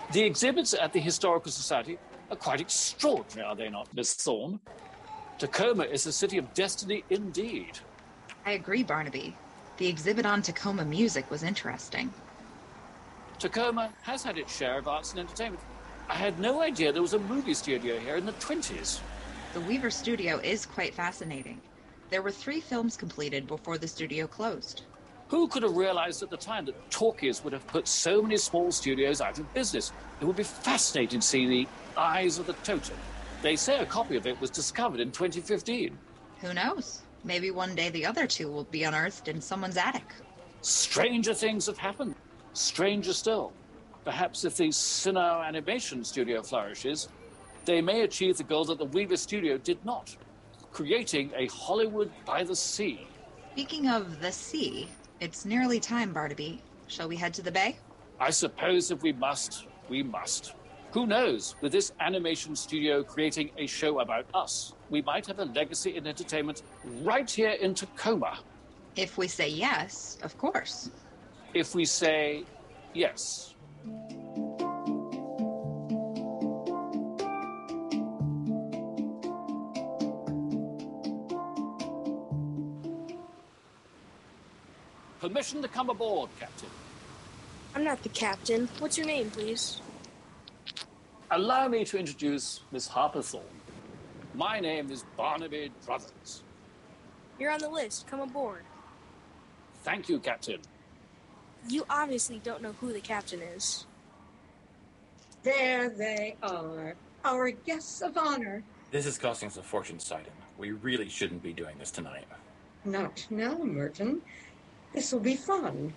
The exhibits at the Historical Society are quite extraordinary, are they not, Miss Thorne? Tacoma is a city of destiny indeed. I agree, Barnaby. The exhibit on Tacoma music was interesting. Tacoma has had its share of arts and entertainment. I had no idea there was a movie studio here in the 20s. The Weaver Studio is quite fascinating. There were 3 films completed before the studio closed. Who could have realized at the time that talkies would have put so many small studios out of business? It would be fascinating to see the Eyes of the Totem. They say a copy of it was discovered in 2015. Who knows? Maybe one day the other 2 will be unearthed in someone's attic. Stranger things have happened. Stranger still. Perhaps if the Sino Animation Studio flourishes, they may achieve the goal that the Weaver Studio did not, creating a Hollywood by the sea. Speaking of the sea, it's nearly time, Barnaby. Shall we head to the bay? I suppose if we must, we must. Who knows, with this animation studio creating a show about us, we might have a legacy in entertainment right here in Tacoma. If we say yes, of course. If we say yes. Permission to come aboard, Captain. I'm not the captain. What's your name, please? Allow me to introduce Miss Harper Thorne. My name is Barnaby Brothers. You're on the list. Come aboard. Thank you, Captain. You obviously don't know who the captain is. There they are, our guests of honor. This is costing us a fortune, Sidon. We really shouldn't be doing this tonight. Not now, Merton. This will be fun.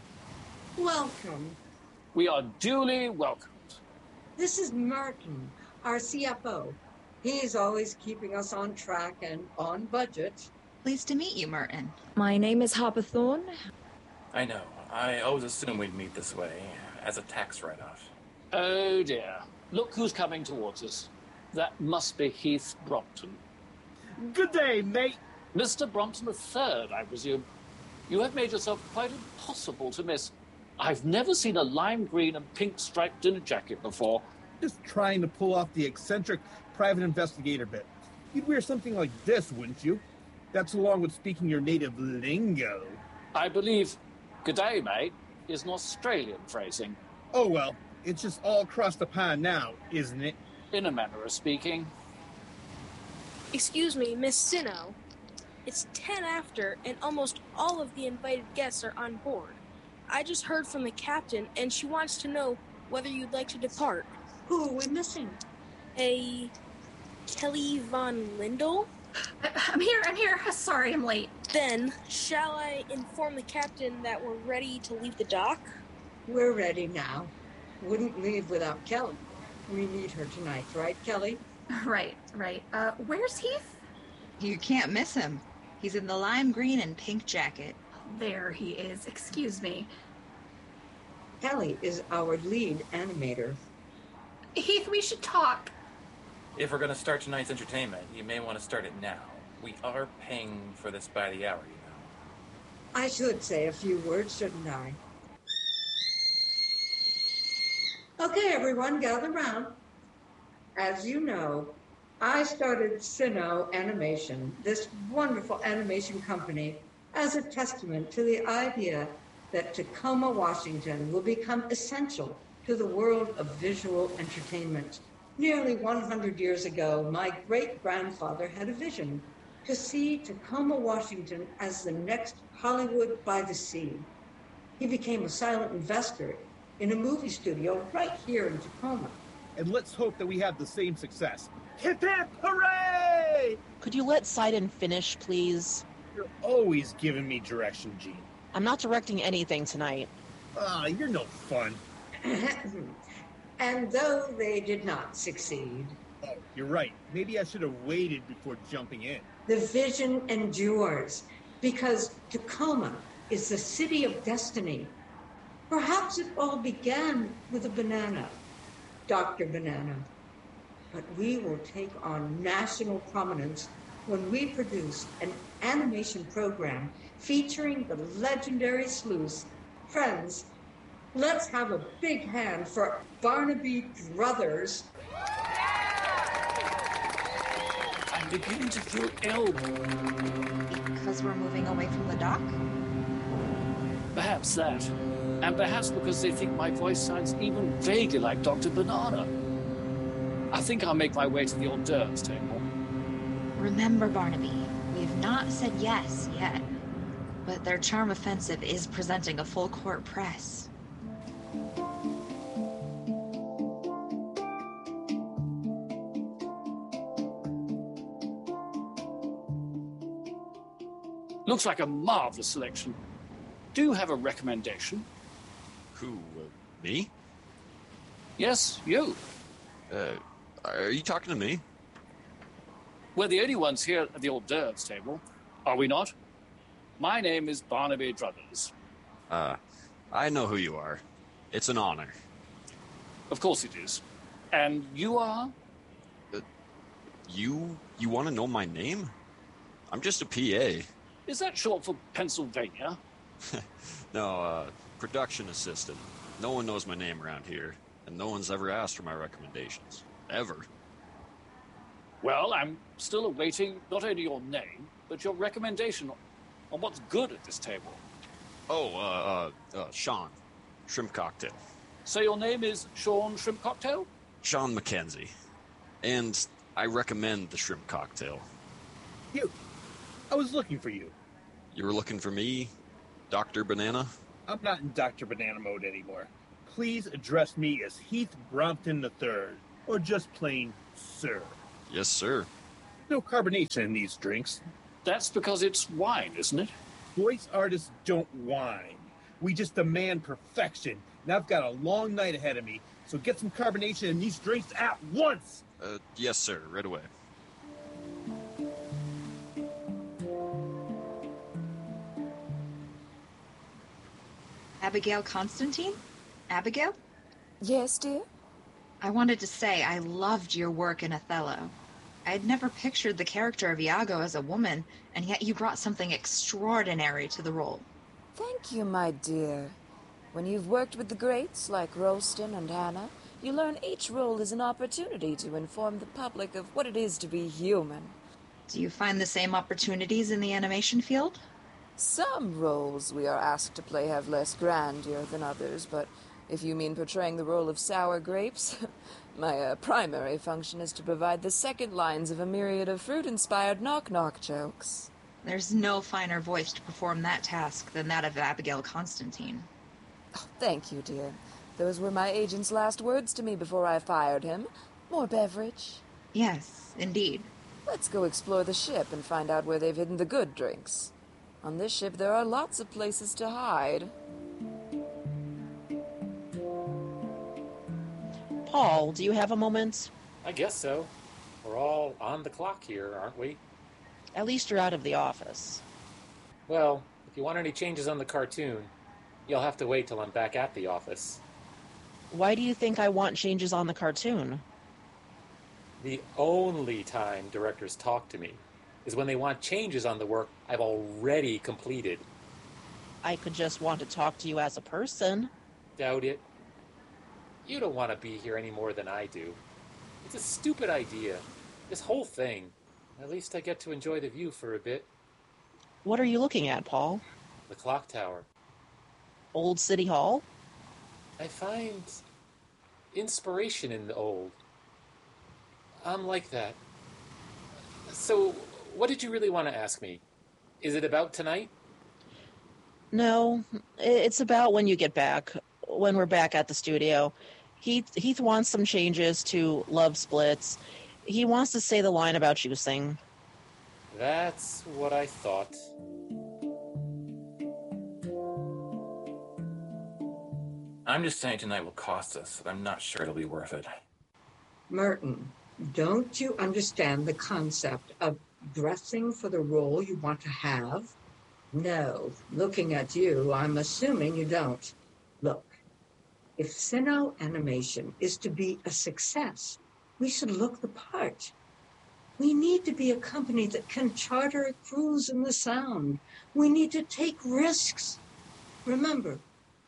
Welcome. We are duly welcomed. This is Merton, our CFO. He's always keeping us on track and on budget. Pleased to meet you, Merton. My name is Harper Thorne. I know. I always assumed we'd meet this way, as a tax write-off. Oh dear. Look who's coming towards us. That must be Heath Brompton. Good day, mate. Mr. Brompton III, I presume. You have made yourself quite impossible to miss. I've never seen a lime green and pink striped dinner jacket before. Just trying to pull off the eccentric private investigator bit. You'd wear something like this, wouldn't you? That's along with speaking your native lingo. I believe "G'day, mate" is an Australian phrasing. Oh, well, it's just all across the pond now, isn't it? In a manner of speaking. Excuse me, Miss Sino. It's 10 after, and almost all of the invited guests are on board. I just heard from the captain, and she wants to know whether you'd like to depart. Who are we missing? A Kelly Von Lindell? I'm here. Sorry, I'm late. Then, shall I inform the captain that we're ready to leave the dock? We're ready now. Wouldn't leave without Kelly. We need her tonight, right, Kelly? Right. Where's Heath? You can't miss him. He's in the lime green and pink jacket. There he is. Excuse me. Kelly is our lead animator. Heath, we should talk. If we're going to start tonight's entertainment, you may want to start it now. We are paying for this by the hour, you know. I should say a few words, shouldn't I? Okay, everyone, gather round. As you know, I started Sino Animation, this wonderful animation company, as a testament to the idea that Tacoma, Washington will become essential to the world of visual entertainment. Nearly 100 years ago, my great-grandfather had a vision to see Tacoma, Washington as the next Hollywood by the sea. He became a silent investor in a movie studio right here in Tacoma. And let's hope that we have the same success. Hip hip hooray! Could you let Sidon finish, please? You're always giving me direction, Gene. I'm not directing anything tonight. You're no fun. And though they did not succeed, Oh, you're right. Maybe I should have waited before jumping in. the vision endures because Tacoma is the city of destiny. Perhaps it all began with a banana, Dr. Banana. But we will take on national prominence when we produce an animation program featuring the legendary sleuths, friends Let's have a big hand for Barnaby Brothers. I'm beginning to feel ill. Because we're moving away from the dock? Perhaps that. And perhaps because they think my voice sounds even vaguely like Dr. Banana. I think I'll make my way to the hors d'oeuvres table. Remember, Barnaby, we've not said yes yet. But their charm offensive is presenting a full court press. Looks like a marvelous selection. Do you have a recommendation? Who, me? Yes, you. Are you talking to me? We're the only ones here at the hors d'oeuvres table, are we not? My name is Barnaby Brothers. I know who you are. It's an honor. Of course it is. And you are? You want to know my name? I'm just a PA. Is that short for Pennsylvania? No, production assistant. No one knows my name around here, and no one's ever asked for my recommendations. Ever. Well, I'm still awaiting not only your name, but your recommendation on what's good at this table. Sean. Shrimp cocktail. So your name is Sean Shrimp Cocktail? Sean McKenzie. And I recommend the shrimp cocktail. You. I was looking for you. You were looking for me, Dr. Banana? I'm not in Dr. Banana mode anymore. Please address me as Heath Brompton III, or just plain Sir. Yes, sir. No carbonation in these drinks. That's because it's wine, isn't it? Voice artists don't whine. We just demand perfection, and I've got a long night ahead of me, so get some carbonation in these drinks at once! Yes, sir. Right away. Abigail Constantine? Abigail? Yes, dear? I wanted to say I loved your work in Othello. I had never pictured the character of Iago as a woman, and yet you brought something extraordinary to the role. Thank you, my dear. When you've worked with the greats like Ralston and Hannah, you learn each role is an opportunity to inform the public of what it is to be human. Do you find the same opportunities in the animation field? Some roles we are asked to play have less grandeur than others, but if you mean portraying the role of sour grapes, my primary function is to provide the second lines of a myriad of fruit-inspired knock-knock jokes. There's no finer voice to perform that task than that of Abigail Constantine. Oh, thank you, dear. Those were my agent's last words to me before I fired him. More beverage? Yes, indeed. Let's go explore the ship and find out where they've hidden the good drinks. On this ship, there are lots of places to hide. Paul, do you have a moment? I guess so. We're all on the clock here, aren't we? At least you're out of the office. Well, if you want any changes on the cartoon, you'll have to wait till I'm back at the office. Why do you think I want changes on the cartoon? The only time directors talk to me is when they want changes on the work I've already completed. I could just want to talk to you as a person. Doubt it. You don't want to be here any more than I do. It's a stupid idea. This whole thing. At least I get to enjoy the view for a bit. What are you looking at, Paul? The clock tower. Old City Hall? I find inspiration in the old. I'm like that. So, what did you really want to ask me? Is it about tonight? No, it's about when you get back, when we're back at the studio. Heath wants some changes to Love Splits. He wants to say the line about juicing. That's what I thought. I'm just saying tonight will cost us, but I'm not sure it'll be worth it. Merton, don't you understand the concept of dressing for the role you want to have? No, looking at you, I'm assuming you don't. Look, if Sino Animation is to be a success, we should look the part. We need to be a company that can charter a cruise in the Sound. We need to take risks. Remember,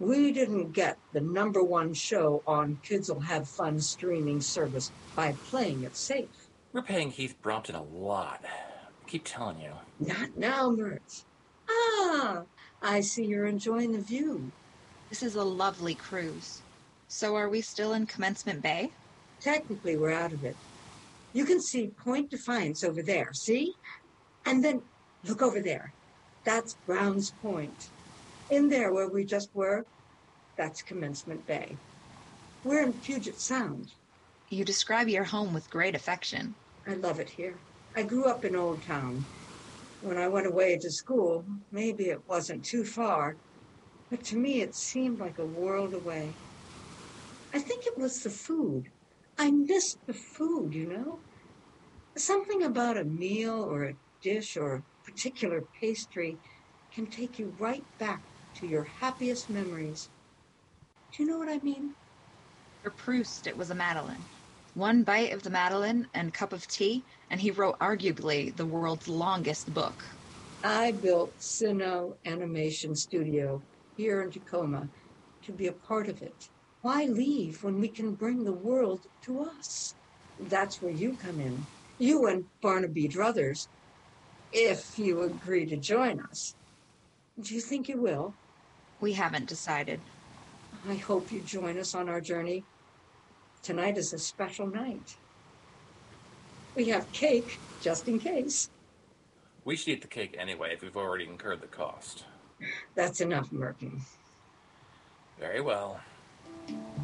We didn't get the #1 show on Kids'll Have Fun streaming service by playing it safe. We're paying Heath Brompton a lot. I keep telling you. Not now, Mertz. Ah, I see you're enjoying the view. This is a lovely cruise. So are we still in Commencement Bay? Technically, we're out of it. You can see Point Defiance over there, see? And then look over there. That's Browns Point. In there where we just were, that's Commencement Bay. We're in Puget Sound. You describe your home with great affection. I love it here. I grew up in Old Town. When I went away to school, maybe it wasn't too far, but to me it seemed like a world away. I think it was the food. I missed the food, you know? Something about a meal or a dish or a particular pastry can take you right back to your happiest memories. Do you know what I mean? For Proust, it was a Madeleine. One bite of the Madeleine and cup of tea, and he wrote arguably the world's longest book. I built Sino Animation Studio here in Tacoma to be a part of it. Why leave when we can bring the world to us? That's where you come in. You and Barnaby Druthers, if you agree to join us. Do you think you will? We haven't decided. I hope you join us on our journey. Tonight is a special night. We have cake, just in case. We should eat the cake anyway if we've already incurred the cost. That's enough, Merkin. Very well.